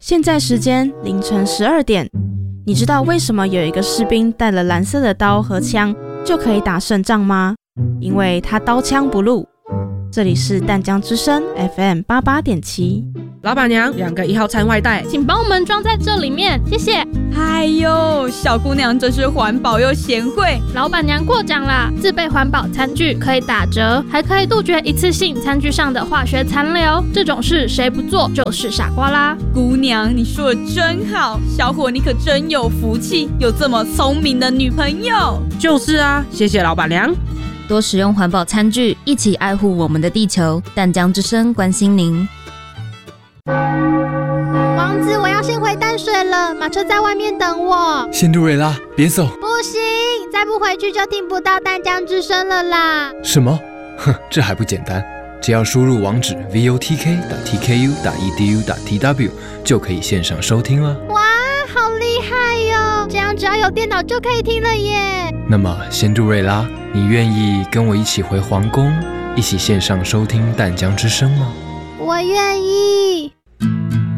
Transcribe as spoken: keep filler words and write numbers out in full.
现在时间凌晨十二点，你知道为什么有一个士兵带了蓝色的刀和枪就可以打胜仗吗？因为他刀枪不入。这里是淡江之声 F M 八八点七。 老板娘，两个一号餐外带， 请帮我们装在这里面，谢谢。 哎呦，小姑娘真是环保又贤惠。 老板娘过奖啦，自备环保餐具可以打折，还可以杜绝一次性餐具上的化学残留。这种事谁不做就是傻瓜啦。 姑娘，你说的真好，小伙你可真有福气，有这么聪明的女朋友。 就是啊，谢谢老板娘。 多使用环保餐具，一起爱护我们的地球。淡江之声关心您。 王子，我要先回淡水了，马车在外面等我。 仙杜瑞拉，别走！ 不行，再不回去就听不到淡江之声了啦。 什么？哼，这还不简单，只要输入网址 v o t k 点 t k u 点 e d u 点 t w 就可以线上收听了。 哇，好厉害哟！这样只要有电脑就可以听了耶。 那么，仙杜瑞拉，你愿意跟我一起回皇宫，一起线上收听淡江之声吗？ 我愿意。